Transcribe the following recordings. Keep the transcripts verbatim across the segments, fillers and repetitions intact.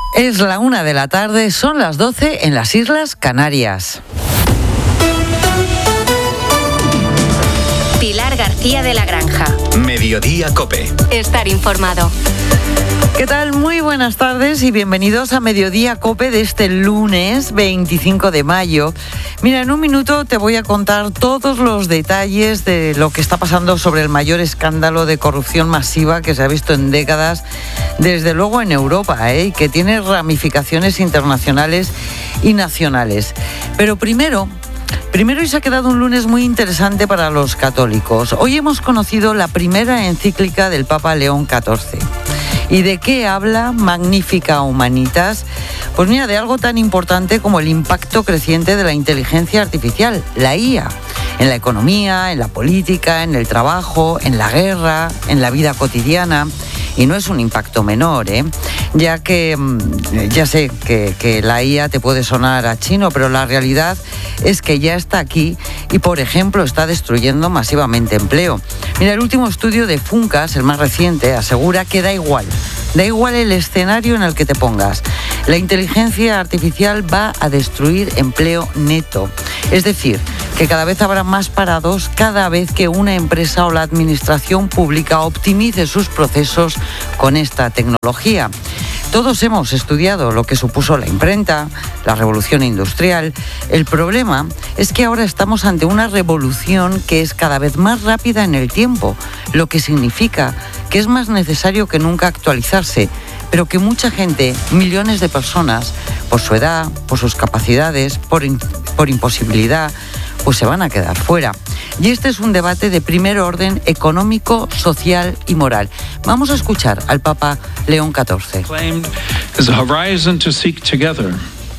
Es la una de la tarde, son las doce en las Islas Canarias. Pilar García de la Granja. Mediodía COPE. Estar informado. ¿Qué tal? Muy buenas tardes y bienvenidos a Mediodía COPE de este lunes veinticinco de mayo. Mira, en un minuto te voy a contar todos los detalles de lo que está pasando sobre el mayor escándalo de corrupción masiva que se ha visto en décadas, desde luego en Europa, ¿eh? que tiene ramificaciones internacionales y nacionales. Pero primero... Primero, hoy se ha quedado un lunes muy interesante para los católicos. Hoy hemos conocido la primera encíclica del Papa León catorce. ¿Y de qué habla Magnificat Humanitas? Pues mira, de algo tan importante como el impacto creciente de la inteligencia artificial, la I A, en la economía, en la política, en el trabajo, en la guerra, en la vida cotidiana. Y no es un impacto menor, ¿eh? ya que ya sé que, que la I A te puede sonar a chino, pero la realidad es que ya está aquí y, por ejemplo, está destruyendo masivamente empleo. Mira, el último estudio de Funcas, el más reciente, asegura que da igual, da igual el escenario en el que te pongas. La inteligencia artificial va a destruir empleo neto. Es decir, que cada vez habrá más parados cada vez que una empresa o la administración pública optimice sus procesos con esta tecnología. Todos hemos estudiado lo que supuso la imprenta, la revolución industrial. El problema es que ahora estamos ante una revolución que es cada vez más rápida en el tiempo, lo que significa que es más necesario que nunca actualizarse, pero que mucha gente, millones de personas, por su edad, por sus capacidades, por, in- por imposibilidad, pues se van a quedar fuera. Y este es un debate de primer orden económico, social y moral. Vamos a escuchar al Papa León catorce. Is a horizon to seek together.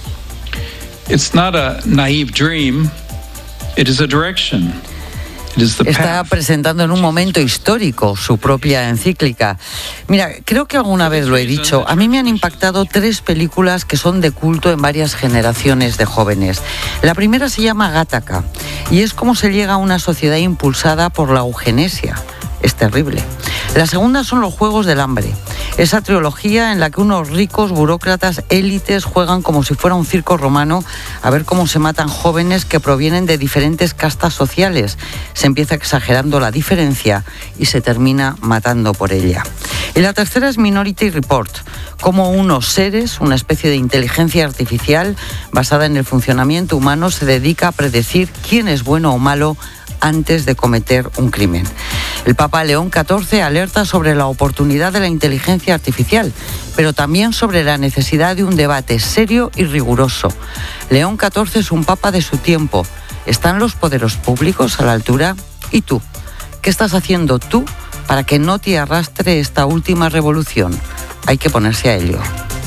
It's not a naive dream, it is a direction. Está presentando en un momento histórico su propia encíclica. Mira, creo que alguna vez lo he dicho, a mí me han impactado tres películas que son de culto en varias generaciones de jóvenes. La primera se llama Gattaca y es cómo se llega a una sociedad impulsada por la eugenesia. Es terrible. La segunda son Los Juegos del Hambre. Esa trilogía en la que unos ricos burócratas élites juegan como si fuera un circo romano a ver cómo se matan jóvenes que provienen de diferentes castas sociales. Se empieza exagerando la diferencia y se termina matando por ella. Y la tercera es Minority Report, cómo unos seres, una especie de inteligencia artificial basada en el funcionamiento humano, se dedica a predecir quién es bueno o malo antes de cometer un crimen. El Papa León catorce alerta sobre la oportunidad de la inteligencia artificial, pero también sobre la necesidad de un debate serio y riguroso. León catorce es un papa de su tiempo. ¿Están los poderes públicos a la altura? ¿Y tú? ¿Qué estás haciendo tú para que no te arrastre esta última revolución? Hay que ponerse a ello.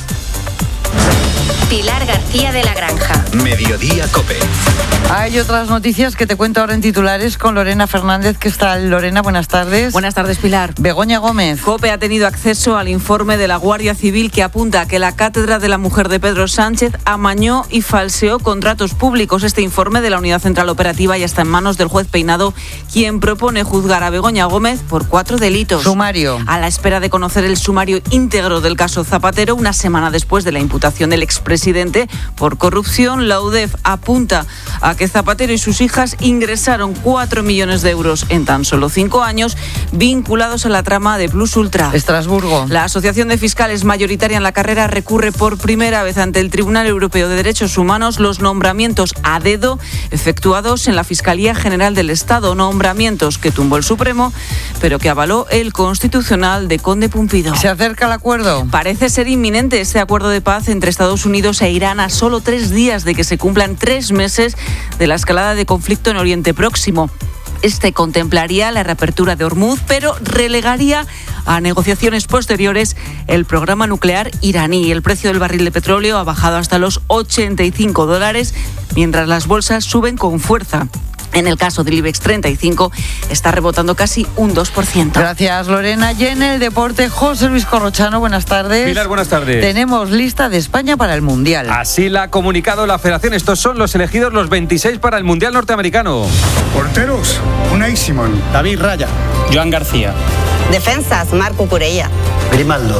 Pilar García de la Granja. Mediodía COPE. Hay otras noticias que te cuento ahora en titulares con Lorena Fernández. ¿Qué tal, Lorena? Buenas tardes. Buenas tardes, Pilar. Begoña Gómez. COPE ha tenido acceso al informe de la Guardia Civil que apunta a que la cátedra de la mujer de Pedro Sánchez amañó y falseó contratos públicos. Este informe de la Unidad Central Operativa ya está en manos del juez Peinado, quien propone juzgar a Begoña Gómez por cuatro delitos. Sumario. A la espera de conocer el sumario íntegro del caso Zapatero, una semana después de la imputación del expresidente por corrupción, la U D E F apunta a que Zapatero y sus hijas ingresaron cuatro millones de euros en tan solo cinco años vinculados a la trama de Plus Ultra. Estrasburgo. La Asociación de Fiscales mayoritaria en la carrera recurre por primera vez ante el Tribunal Europeo de Derechos Humanos los nombramientos a dedo efectuados en la Fiscalía General del Estado, nombramientos que tumbó el Supremo, pero que avaló el Constitucional de Conde Pumpido. ¿Se acerca el acuerdo? Parece ser inminente este acuerdo de paz entre Estados Unidos e Irán a solo tres días de que se cumplan tres meses de la escalada de conflicto en Oriente Próximo. Este contemplaría la reapertura de Hormuz, pero relegaría a negociaciones posteriores el programa nuclear iraní. El precio del barril de petróleo ha bajado hasta los ochenta y cinco dólares, mientras las bolsas suben con fuerza. En el caso del IBEX treinta y cinco está rebotando casi un dos por ciento. Gracias, Lorena. Y en el deporte, José Luis Corrochano, buenas tardes. Pilar, buenas tardes. Tenemos lista de España para el Mundial. Así la ha comunicado la Federación. Estos son los elegidos, los veintiséis para el Mundial norteamericano. Porteros, Unai Simón, David Raya, Joan García. Defensas, Marc Cucurella. Grimaldo.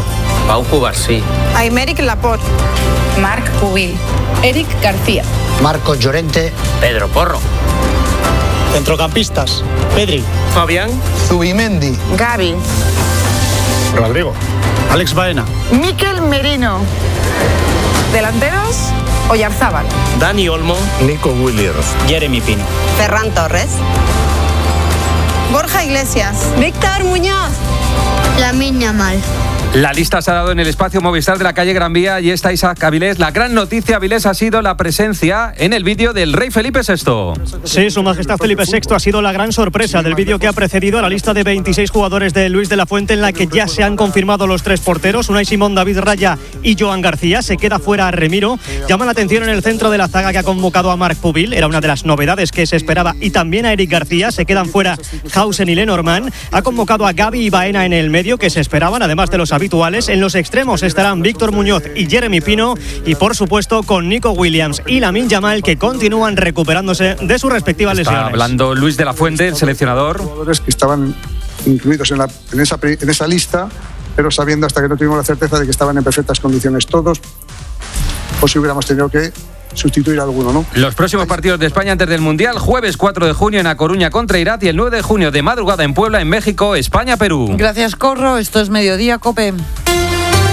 Pau Cubarsí, Aymeric Laporte, Marc Pubil, Eric García, Marcos Llorente, Pedro Porro. Centrocampistas: Pedri, Fabián, Zubimendi, Gavi, Rodrigo, Alex Baena, Mikel Merino. Delanteros: Oyarzábal, Dani Olmo, Nico Williams, Jeremy Pino, Ferran Torres, Borja Iglesias, Víctor Muñoz, Lamine Yamal. La lista se ha dado en el espacio Movistar de la calle Gran Vía y está Isaac Avilés. La gran noticia, Avilés, ha sido la presencia en el vídeo del rey Felipe sexto. Sí, su majestad Felipe sexto ha sido la gran sorpresa del vídeo que ha precedido a la lista de veintiséis jugadores de Luis de la Fuente, en la que ya se han confirmado los tres porteros, Unai Simón, David Raya y Joan García. Se queda fuera Remiro. Llama la atención en el centro de la zaga, que ha convocado a Marc Pubil, era una de las novedades que se esperaba, y también a Eric García. Se quedan fuera Hausen y Lenormand. Ha convocado a Gavi y Baena en el medio, que se esperaban, además de los habituales. En los extremos estarán Víctor Muñoz y Jeremy Pino, y por supuesto con Nico Williams y Lamine Yamal, que continúan recuperándose de sus respectivas Está lesiones. hablando Luis de la Fuente, el seleccionador. Jugadores que estaban incluidos en, la, en, esa, en esa lista, pero sabiendo, hasta que no tuvimos la certeza de que estaban en perfectas condiciones todos, o si hubiéramos tenido que sustituir a alguno, ¿no? Los próximos partidos de España antes del Mundial: jueves cuatro de junio en A Coruña contra Irak, y el nueve de junio de madrugada en Puebla, en México, España-Perú. Gracias, Corro. Esto es Mediodía, COPE.